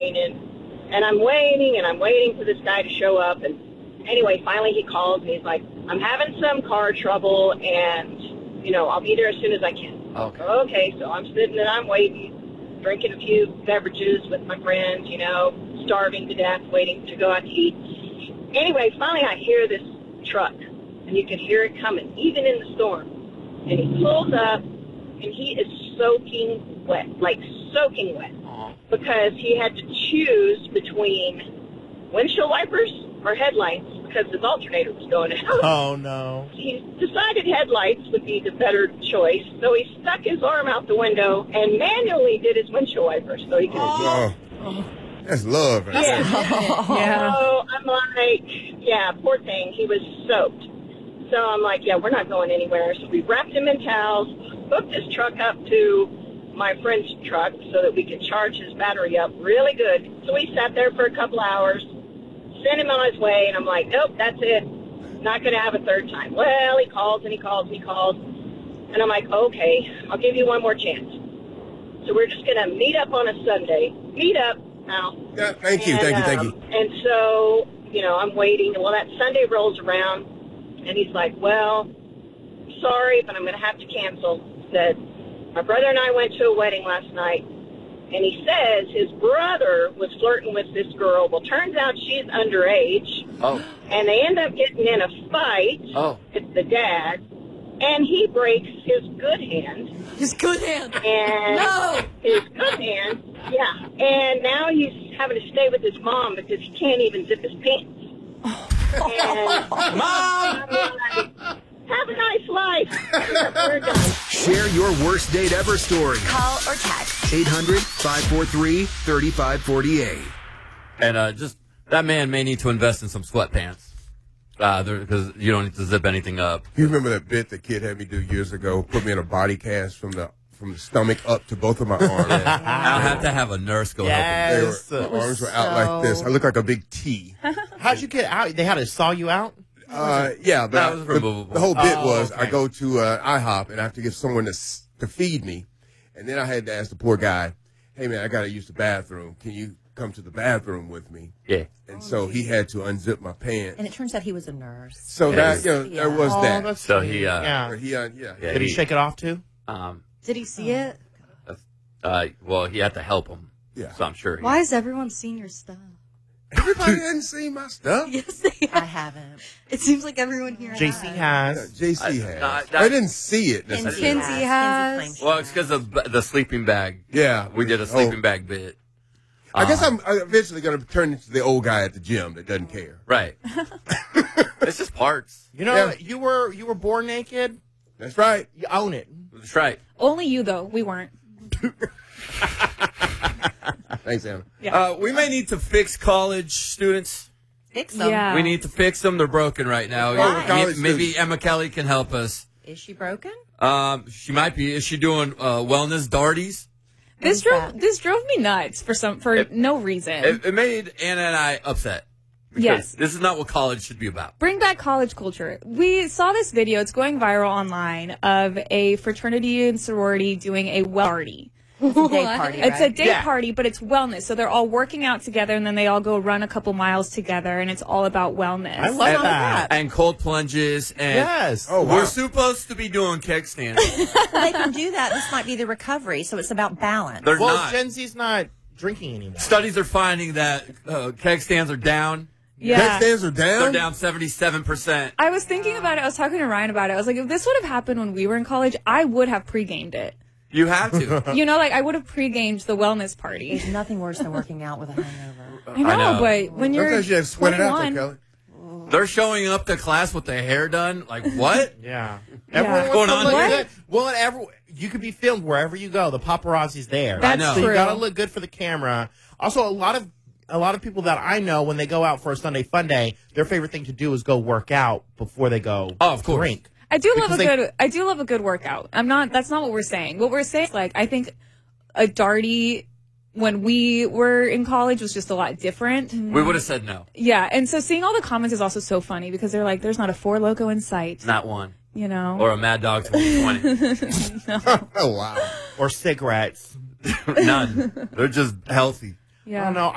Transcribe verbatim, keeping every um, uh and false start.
raining, and I'm waiting, and I'm waiting for this guy to show up, and anyway, finally he calls, and he's like, I'm having some car trouble, and, you know, I'll be there as soon as I can. Okay. Okay, so I'm sitting and I'm waiting, drinking a few beverages with my friends, you know, starving to death, waiting to go out to eat. Anyway, finally I hear this truck, and you can hear it coming, even in the storm. And he pulls up, and he is soaking wet, like soaking wet, Aww. because he had to choose between windshield wipers or headlights because his alternator was going out. Oh, no. He decided headlights would be the better choice, so he stuck his arm out the window and manually did his windshield wipers so he could. Oh, that's love. Right Yeah. there. Yeah. So I'm like, yeah, poor thing. He was soaked. So I'm like, yeah, we're not going anywhere. So we wrapped him in towels, hooked his truck up to my friend's truck so that we could charge his battery up really good. So we sat there for a couple hours, sent him on his way, and I'm like, nope, that's it. Not going to have a third time. Well, he calls and he calls and he calls. And I'm like, okay, I'll give you one more chance. So we're just going to meet up on a Sunday. Meet up. Now. Yeah, thank you, and, thank you, thank um, you. And so, you know, I'm waiting. Well, that Sunday rolls around, and he's like, well, sorry, but I'm going to have to cancel. Said, my brother and I went to a wedding last night, and he says his brother was flirting with this girl. Well, turns out she's underage, Oh. and they end up getting in a fight Oh. with the dad, and he breaks his good hand. His good hand. And No. his good hand, yeah. And now he's having to stay with his mom because he can't even zip his pants. And Mom! I'm like, have a nice life. We're done. Share your worst date ever story. Call or text. eight hundred, five four three, three five four eight. And uh, just that man may need to invest in some sweatpants because uh, you don't need to zip anything up. You remember that bit the kid had me do years ago? Put me in a body cast from the from the stomach up to both of my arms. I'll have to have a nurse go Yes. They were, my It arms were out like this. I look like a big T. How'd you get out? They had to saw you out? Uh, yeah, but That I- was the, removable. the whole bit Oh, was okay. I go to uh, IHOP and I have to get someone to s- to feed me, and then I had to ask the poor guy, "Hey man, I got to use the bathroom. Can you come to the bathroom with me?" Yeah. And so he had to unzip my pants. And it turns out he was a nurse. So Yeah. that you know Yeah. there was Oh, that. that's So sweet. he, uh, yeah. Or he, uh, yeah. Yeah. Did he shake it off too? Um, Did he see it? uh, well, he had to help him. Yeah. So I'm sure. He, Why has everyone seen your stuff? Everybody hadn't seen my stuff. Yes, they I have. haven't. It seems like everyone here J C has. Yeah, has. J C I- has. no, I, that- didn't see it Kinsey necessarily. Kinsey has. has. Kinsey claims she Well, it's has. because of the sleeping bag. Yeah, We did a Oh. sleeping bag bit. I guess Um, I'm eventually going to turn into the old guy at the gym that doesn't care. Right. It's just parts. You know, Yeah. you were you were born naked. That's right. You own it. That's right. Only you, though. We weren't. Thanks, Anna. Uh, we may need to fix college students. Fix them. Yeah. We need to fix them. They're broken right now. Why? May- College Maybe students. Emma Kelly can help us. Is she broken? Um, she might be. Is she doing uh, wellness darties? This is drove that? this drove me nuts for some for It- no reason. It, it made Anna and I upset. Because Yes. This is not what college should be about. Bring back college culture. We saw this video. It's going viral online of a fraternity and sorority doing a well party. It's a day party, It's a right? day Yeah. party, but it's wellness. So they're all working out together, and then they all go run a couple miles together, and it's all about wellness. I love and, that. and cold plunges. And Yes. Oh, wow. we're supposed to be doing keg stands. Well, they can do that. This might be the recovery, so it's about balance. They're Well, not. Gen Z's not drinking anymore. Studies are finding that uh, keg stands are down. Yeah. Keg stands are down. They're down seventy-seven percent. I was thinking about it. I was talking to Ryan about it. I was like, if this would have happened when we were in college, I would have pre-gamed it. You have to. You know, like I would have pre-gamed the wellness party. There's nothing worse than working out with a hangover. I know, I know. but when you're Sometimes you have to sweat it out, though, twenty-one, Kelly. They're showing up to class with their hair done. Like, what? Yeah. Yeah. Everyone What's wants going to look on good. Well, and every, you could be filmed wherever you go. The paparazzi's there. That's know. So you true. got to look good for the camera. Also, a lot of a lot of people that I know, when they go out for a Sunday fun day, their favorite thing to do is go work out before they go Oh, of course. drink. I do love Because a they- good. I do love a good workout. I'm not. That's not what we're saying. What we're saying is like I think a darty when we were in college was just a lot different. We would have said no. Yeah, and so seeing all the comments is also so funny because they're like, "There's not a Four Loco in sight," Not one. you know. Or a Mad Dog twenty twenty. Oh wow. Or cigarettes. None. They're just healthy. yeah. I don't know.